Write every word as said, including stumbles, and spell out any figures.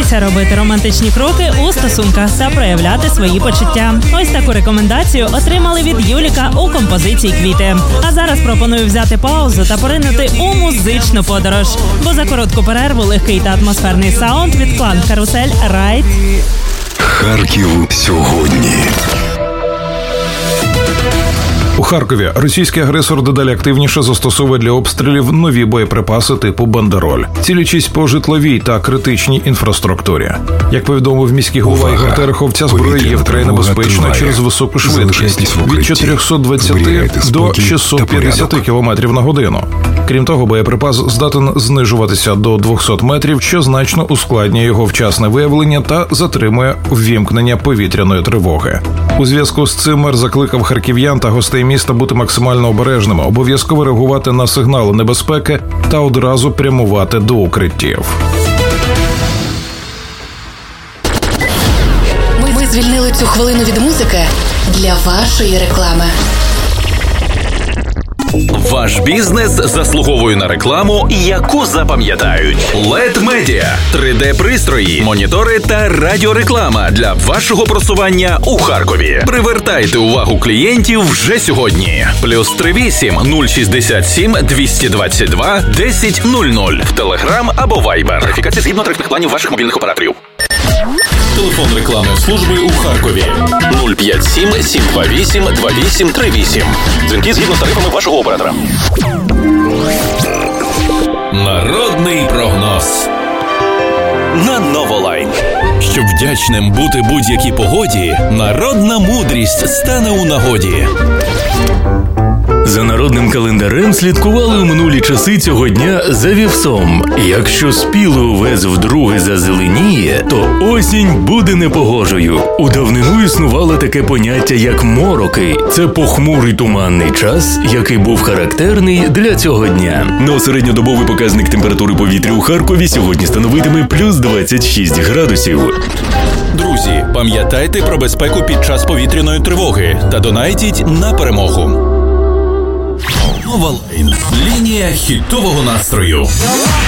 вчитися робити романтичні кроки у стосунках та проявляти свої почуття. Ось таку рекомендацію отримали від Юліка у композиції «Квіти». А зараз пропоную взяти паузу та поринути у музичну подорож. Бо за коротку перерву легкий та атмосферний саунд від клан «Карусель» «Райд». Харків сьогодні. У Харкові російський агресор дедалі активніше застосовує для обстрілів нові боєприпаси типу «Бандероль», цілячись по житловій та критичній інфраструктурі. Як повідомив міський голова Ігор Терехов, ця зброя є вкрай небезпечна через високу швидкість – від чотириста двадцять до шістсот п'ятдесят кілометрів на годину. Крім того, боєприпас здатен знижуватися до двісті метрів, що значно ускладнює його вчасне виявлення та затримує ввімкнення повітряної тривоги. У зв'язку з цим мер закликав харків'ян та гостей міста бути максимально обережними, обов'язково реагувати на сигнали небезпеки та одразу прямувати до укриттів. Ми звільнили цю хвилину від музики для вашої реклами. Ваш бізнес заслуговує на рекламу, яку запам'ятають. лед Media – три де-пристрої, монітори та радіореклама для вашого просування у Харкові. Привертайте увагу клієнтів вже сьогодні. Плюс три вісім нуль шістдесят сім двісті двадцять два десять нуль нуль в Телеграм або Вайбер. Верифікація згідно тарифних планів ваших мобільних операторів. Телефон рекламної служби у Харкові нуль п'ять сім сім два вісім два вісім три вісім. Дзвінки згідно з тарифами вашого оператора. Народний прогноз на Новолайн. Щоб вдячним бути будь-якій погоді, народна мудрість стане у нагоді. За народним календарем слідкували у минулі часи цього дня за вівсом. Якщо спілий овес вдруге зазеленіє, то осінь буде непогожою. У давнину існувало таке поняття, як мороки. Це похмурий туманний час, який був характерний для цього дня. Но середньодобовий показник температури повітря у Харкові сьогодні становитиме плюс двадцять шість градусів. Друзі, пам'ятайте про безпеку під час повітряної тривоги та донайтіть на перемогу. Новолайн. Лінія хітового настрою.